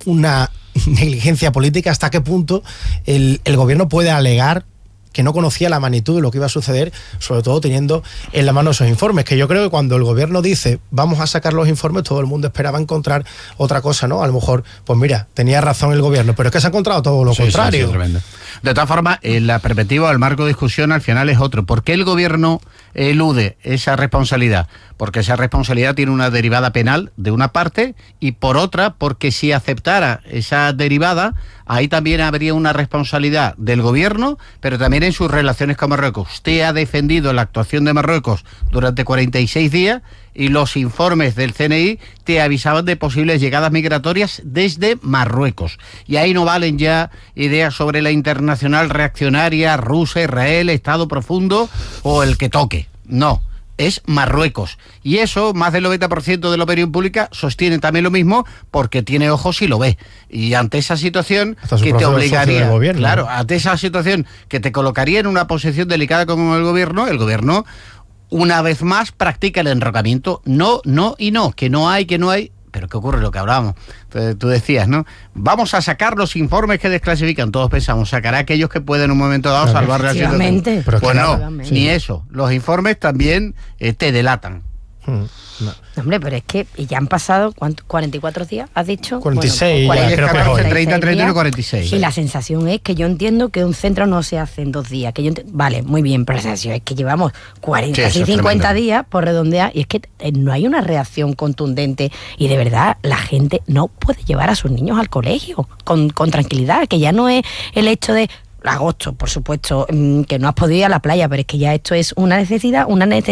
una negligencia política, hasta qué punto el gobierno puede alegar que no conocía la magnitud de lo que iba a suceder, sobre todo teniendo en la mano esos informes, que yo creo que cuando el gobierno dice vamos a sacar los informes, todo el mundo esperaba encontrar otra cosa, ¿no? A lo mejor, pues mira, tenía razón el gobierno, pero es que se ha encontrado todo lo contrario. Sí, tremendo. De todas formas, la perspectiva, el marco de discusión al final es otro. ¿Por qué el gobierno elude esa responsabilidad? Porque esa responsabilidad tiene una derivada penal de una parte, y por otra, porque si aceptara esa derivada, ahí también habría una responsabilidad del gobierno, pero también en sus relaciones con Marruecos. Usted ha defendido la actuación de Marruecos durante 46 días y los informes del CNI te avisaban de posibles llegadas migratorias desde Marruecos. Y ahí no valen ya ideas sobre la internacional reaccionaria, Rusia, Israel, Estado profundo o el que toque. No. Es Marruecos. Y eso, más del 90% de la opinión pública sostiene también lo mismo, porque tiene ojos y lo ve. Y ante esa situación que te obligaría, claro, ante esa situación que te colocaría en una posición delicada como el gobierno, una vez más, practica el enrocamiento. No, que no hay. Pero ¿qué ocurre? Lo que hablábamos. Entonces, tú decías, ¿no? Vamos a sacar los informes que desclasifican. Todos pensamos, sacará aquellos que pueden en un momento dado salvar la situación. Pues no, ni eso. Los informes también te delatan. No. Hombre, pero es que ya han pasado, ¿cuánto? 44 días, ¿has dicho? 46, bueno, creo que es 30, 31, 46. Y la sensación es que yo entiendo que un centro no se hace en 2 días. Vale, muy bien, pero la sensación es que llevamos 40 y 50 días por redondear, y es que no hay una reacción contundente, y de verdad la gente no puede llevar a sus niños al colegio con tranquilidad, que ya no es el hecho de agosto, por supuesto, que no has podido ir a la playa, pero es que ya esto es una necesidad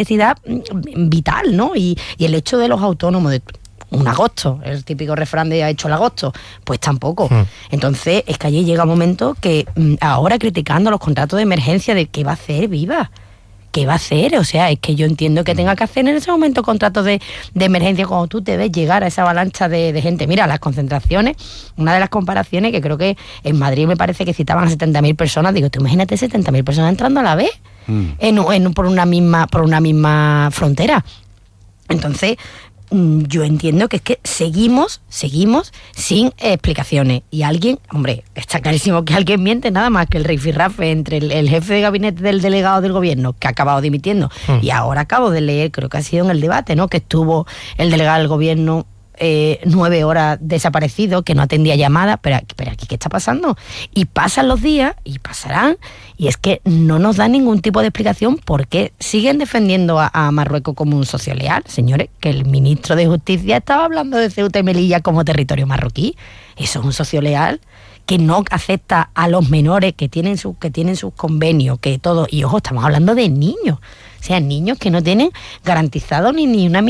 vital, ¿no? Y el hecho de los autónomos, de un agosto, el típico refrán de ha hecho el agosto, pues tampoco. Entonces, es que allí llega un momento que ahora criticando los contratos de emergencia, de qué va a hacer Viva. ¿Qué va a hacer? O sea, es que yo entiendo que tenga que hacer en ese momento contratos de emergencia cuando tú te ves llegar a esa avalancha de gente. Mira, las concentraciones, una de las comparaciones que creo que en Madrid me parece que citaban a 70.000 personas. Digo, tú imagínate 70.000 personas entrando a la vez por una misma frontera. Entonces, yo entiendo que es que seguimos sin explicaciones. Y alguien, hombre, está clarísimo que alguien miente, nada más que el rifirrafe entre el jefe de gabinete del delegado del gobierno, que ha acabado dimitiendo, y ahora acabo de leer, creo que ha sido en el debate, ¿no?, que estuvo el delegado del gobierno 9 horas desaparecido, que no atendía llamadas, pero aquí ¿qué está pasando? Y pasan los días, y pasarán, y es que no nos dan ningún tipo de explicación por qué siguen defendiendo a Marruecos como un socio leal. Señores, que el ministro de Justicia estaba hablando de Ceuta y Melilla como territorio marroquí. Eso es un socio leal que no acepta a los menores, que tienen sus convenios, que todo, y ojo, estamos hablando de niños. O sea, niños que no tienen garantizado ni una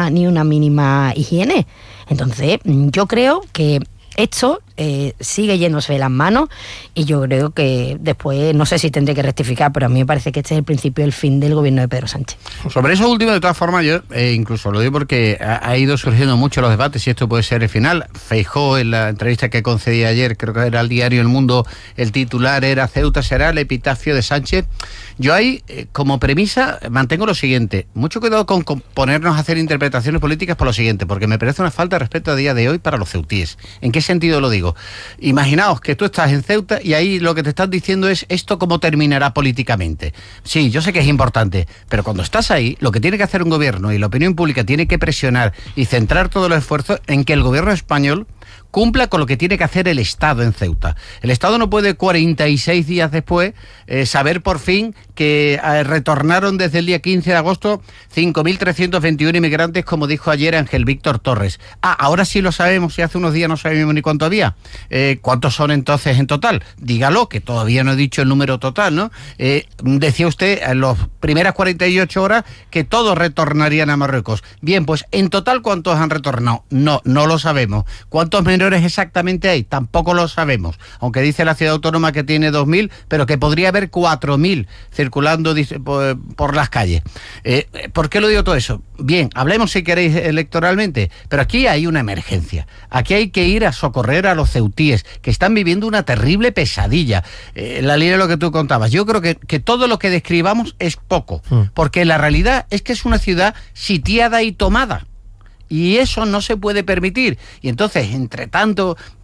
mínima higiene. Entonces, yo creo que esto sigue yéndose de las manos, y yo creo que después, no sé si tendré que rectificar, pero a mí me parece que este es el principio del fin del gobierno de Pedro Sánchez. Sobre eso último, de todas formas, yo incluso lo digo porque ha ido surgiendo mucho los debates, y esto puede ser el final. Feijóo, en la entrevista que concedí ayer, creo que era al diario El Mundo, el titular era Ceuta será el epitafio de Sánchez. Yo ahí, como premisa, mantengo lo siguiente: mucho cuidado con ponernos a hacer interpretaciones políticas por lo siguiente, porque me parece una falta de respeto a día de hoy para los ceutíes. ¿En qué sentido lo digo? Imaginaos que tú estás en Ceuta y ahí lo que te están diciendo es esto cómo terminará políticamente. Sí, yo sé que es importante, pero cuando estás ahí, lo que tiene que hacer un gobierno y la opinión pública tiene que presionar y centrar todos los esfuerzos en que el gobierno español cumpla con lo que tiene que hacer el Estado en Ceuta. El Estado no puede 46 días después saber por fin que retornaron desde el día 15 de agosto 5.321 inmigrantes, como dijo ayer Ángel Víctor Torres. Ahora sí lo sabemos, y hace unos días no sabíamos ni cuánto había. ¿Cuántos son entonces en total? Dígalo, que todavía no he dicho el número total, ¿no? Decía usted en las primeras 48 horas que todos retornarían a Marruecos. Bien, pues en total, ¿cuántos han retornado? No lo sabemos. ¿Cuántos menores exactamente hay? Tampoco lo sabemos, aunque dice la ciudad autónoma que tiene 2.000, pero que podría haber 4.000 circulando por las calles. ¿Por qué lo digo todo eso? Bien, hablemos si queréis electoralmente, pero aquí hay una emergencia. Aquí hay que ir a socorrer a los ceutíes, que están viviendo una terrible pesadilla. La línea de lo que tú contabas, yo creo que todo lo que describamos es poco, porque la realidad es que es una ciudad sitiada y tomada. Y eso no se puede permitir. Y entonces, entre tanto